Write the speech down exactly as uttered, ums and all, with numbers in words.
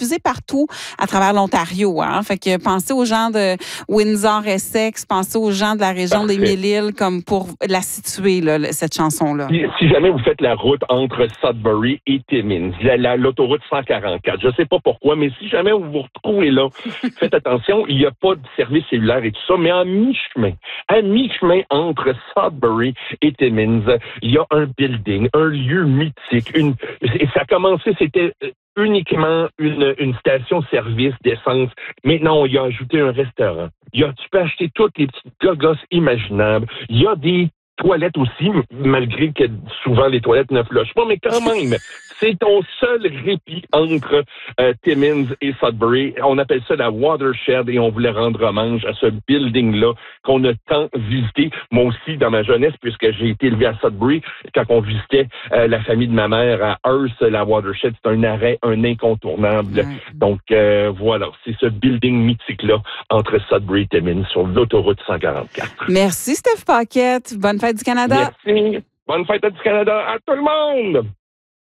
diffusé partout à travers l'Ontario. Hein? Fait que pensez aux gens de Windsor-Essex, pensez aux gens de la région des Mille-Îles comme pour la situer, là, cette chanson-là. Si, si jamais vous faites la route entre Sudbury et Timmins, la, la, l'autoroute cent quarante-quatre, je ne sais pas pourquoi, mais si jamais vous vous retrouvez là, faites attention, il n'y a pas de service cellulaire et tout ça, mais en mi-chemin, à mi-chemin entre Sudbury et Timmins, il y a un building, un lieu mythique. Une, et ça a commencé, c'était uniquement une, une station-service d'essence. Maintenant, il y a ajouté un restaurant. Il y a, tu peux acheter toutes les petites gogosses imaginables. Il y a des toilettes aussi, malgré que souvent les toilettes ne flushent pas, mais quand même, c'est ton seul répit entre euh, Timmins et Sudbury. On appelle ça la Watershed et on voulait rendre hommage à ce building-là qu'on a tant visité. Moi aussi, dans ma jeunesse, puisque j'ai été élevé à Sudbury, quand on visitait euh, la famille de ma mère à Hearst, la Watershed, c'est un arrêt, un incontournable. Mm. Donc, euh, voilà, c'est ce building mythique-là entre Sudbury et Timmins sur l'autoroute cent quarante-quatre. Merci, Steph Paquette. Bonne fête du Canada. Merci. Bonne fête du Canada à tout le monde.